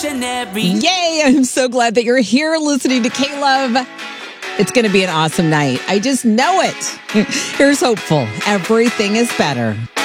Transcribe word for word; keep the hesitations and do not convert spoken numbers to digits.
revolutionary. Yay! I'm so glad that you're here listening to K-Love. It's going to be an awesome night. I just know it. Here's hopeful. Everything is better.